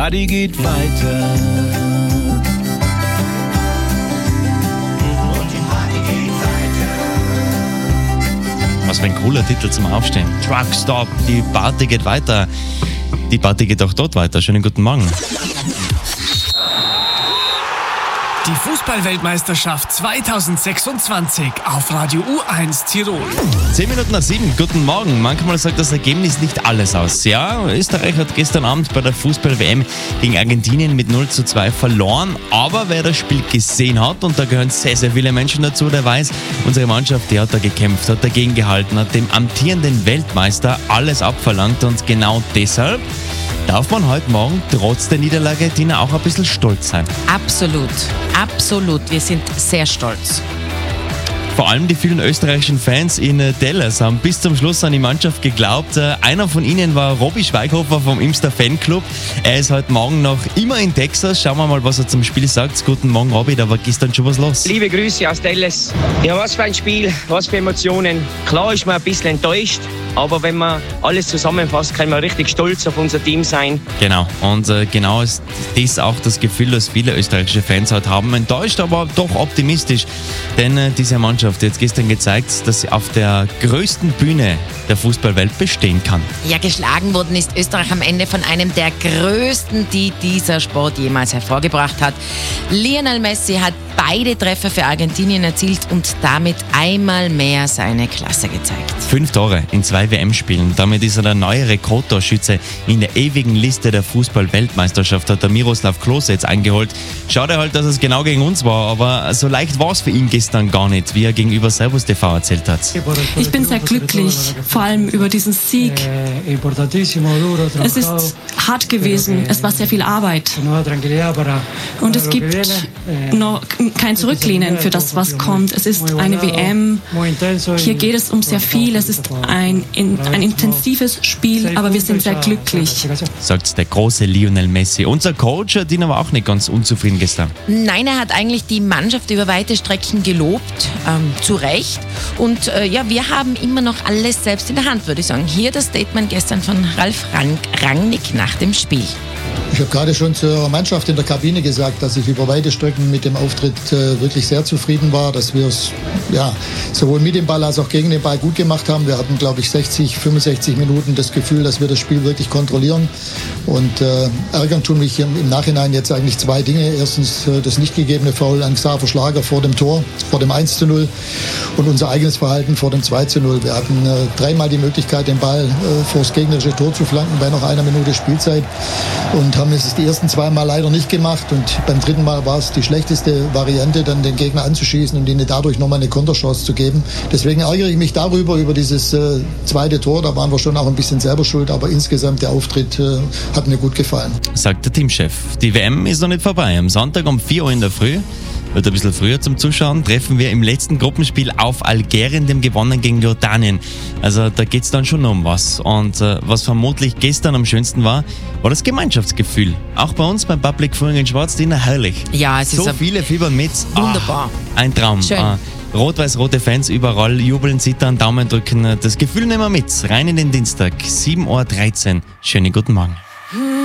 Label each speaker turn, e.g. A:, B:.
A: Party geht weiter.
B: Was für ein cooler Titel zum Aufstehen. Truck Stop, die Party geht weiter. Die Party geht auch dort weiter. Schönen guten Morgen.
C: Die Fußball-Weltmeisterschaft 2026 auf Radio U1 Tirol.
B: 10 Minuten nach 7, guten Morgen. Manchmal sagt das Ergebnis nicht alles aus. Ja, Österreich hat gestern Abend bei der Fußball-WM gegen Argentinien mit 0:2 verloren. Aber wer das Spiel gesehen hat, und da gehören sehr, sehr viele Menschen dazu, der weiß, unsere Mannschaft, die hat da gekämpft, hat dagegen gehalten, hat dem amtierenden Weltmeister alles abverlangt. Und genau deshalb darf man heute Morgen trotz der Niederlage, Tina, auch ein bisschen stolz sein.
D: Absolut, absolut. Wir sind sehr stolz.
B: Vor allem die vielen österreichischen Fans in Dallas haben bis zum Schluss an die Mannschaft geglaubt. Einer von ihnen war Robby Schweighofer vom Imster Fanclub. Er ist heute Morgen noch immer in Texas. Schauen wir mal, was er zum Spiel sagt. Guten Morgen, Robby, da war gestern schon was los.
E: Liebe Grüße aus Dallas. Ja, was für ein Spiel, was für Emotionen. Klar ist man ein bisschen enttäuscht, aber wenn man alles zusammenfasst, kann man richtig stolz auf unser Team sein.
B: Genau, und genau ist das auch das Gefühl, das viele österreichische Fans heute haben. Enttäuscht, aber doch optimistisch, denn diese Mannschaft hat jetzt gestern gezeigt, dass sie auf der größten Bühne der Fußballwelt bestehen kann.
D: Ja, geschlagen worden ist Österreich am Ende von einem der größten, die dieser Sport jemals hervorgebracht hat. Lionel Messi hat beide Treffer für Argentinien erzielt und damit einmal mehr seine Klasse gezeigt.
B: 5 Tore in 2 WM-Spielen. Damit ist er der neue Rekordtorschütze in der ewigen Liste der Fußball-Weltmeisterschaft, hat der Miroslav Klose jetzt eingeholt. Schade halt, dass es genau gegen uns war, aber so leicht war es für ihn gestern gar nicht, wie er gegenüber Servus TV erzählt hat.
F: Ich bin sehr glücklich, vor allem über diesen Sieg. Es ist hart gewesen, es war sehr viel Arbeit. Und es gibt noch kein Zurücklehnen für das, was kommt. Es ist eine WM, hier geht es um sehr viel, es ist ein intensives Spiel, aber wir sind sehr glücklich.
B: Sagt der große Lionel Messi. Unser Coach hat ihn aber auch nicht ganz unzufrieden gestern.
D: Nein, er hat eigentlich die Mannschaft über weite Strecken gelobt, zu Recht. Und ja, wir haben immer noch alles selbst in der Hand, würde ich sagen. Hier das Statement gestern von Ralf Rangnick nach dem Spiel.
G: Ich habe gerade schon zur Mannschaft in der Kabine gesagt, dass ich über weite Strecken mit dem Auftritt wirklich sehr zufrieden war, dass wir es sowohl mit dem Ball als auch gegen den Ball gut gemacht haben. Wir hatten, glaube ich, 65 Minuten das Gefühl, dass wir das Spiel wirklich kontrollieren. Und ärgern tun mich im Nachhinein jetzt eigentlich 2 Dinge. Erstens das nicht gegebene Foul an Xaver Schlager vor dem Tor, vor dem 1:0 und unser eigenes Verhalten vor dem 2:0. Wir hatten 3-mal die Möglichkeit, den Ball vor das gegnerische Tor zu flanken bei noch 1 Minute Spielzeit und haben es die ersten 2 Mal leider nicht gemacht. Und beim 3. Mal war es die schlechteste Variante, dann den Gegner anzuschießen und ihnen dadurch nochmal eine Konterchance zu geben. Deswegen ärgere ich mich darüber, über dieses 2. Tor. Da waren wir schon auch ein bisschen selber schuld, aber insgesamt der Auftritt hat mir gut gefallen. Sagt der Teamchef. Die WM ist noch nicht vorbei. Am Sonntag um 4 Uhr in der Früh, wird ein bisschen früher zum Zuschauen, treffen wir im letzten Gruppenspiel auf Algerien, dem gewonnen gegen Jordanien. Also da geht's dann schon um was. Und was vermutlich gestern am schönsten war das Gemeinschaftsgefühl. Auch bei uns beim Public Viewing in Schwarz, Dina, herrlich.
D: Ja, es ist
B: so viele fiebern mit.
D: Wunderbar.
B: Ein Traum.
D: Schön.
B: Rot-weiß-rote Fans überall, jubeln, zittern, Daumen drücken. Das Gefühl nehmen wir mit. Rein in den Dienstag, 7:13 Uhr. Schönen guten Morgen.